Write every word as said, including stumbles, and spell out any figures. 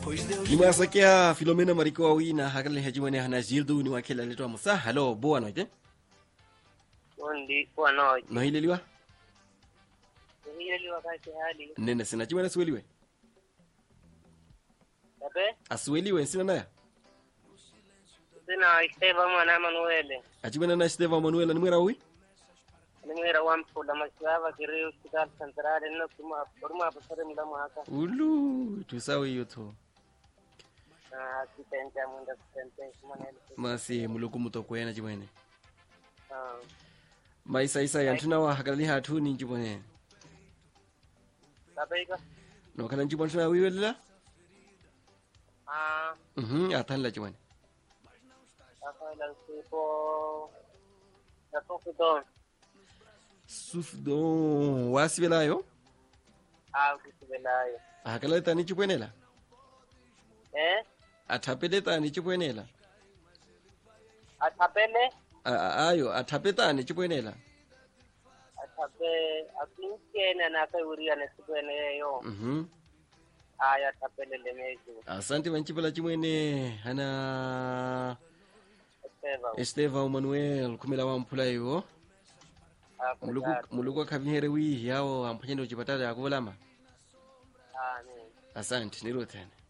Limasakia Filomena Mariko Wina Hakali Hajimane Hana Zildu ni wakela leto Musa. Hello, boa noite. Bondi, boa noite. No hileliwa? Hileliwa kasi hali. Nene sina chimana sweliwe. Tabe? Asweliwe sina naya. Sina Esteva mwana Manuele. Achimana na Esteva Manuele ni mwera wi? Ni mwera wampo la masiava kiri hospital central no kuma forma pasare mdamu haka. Ulu, tusawi yoto. Ah, kitenda munda kitenda kumanele. Masi muluku mutokwena chimene. Ah. Maisa isa yantuna wa hakali hatu ni chimene. Tabeika? No kana chimene tuna wiwela? Ah. Mhm, atanla chimene. Afaila sipo na sufdon. Sufdon wasibelayo? Ah, kisibelayo. Hakala tani chikwenela? Eh? Atapeleta ni chikwenela? Atapele? Ayo, atapeta ni chikwenela? Atape akinkena na kaiuria na sikwene yo. Mhm. Aya tapele lemeju. Asante manchipala chimwene hana Esteva. Esteva Manuel kumela wa mpula yo. Muluku muluku kabihere wi yao ampanyendo chipatala yakubulama. Ah, ne. Asante nirotene.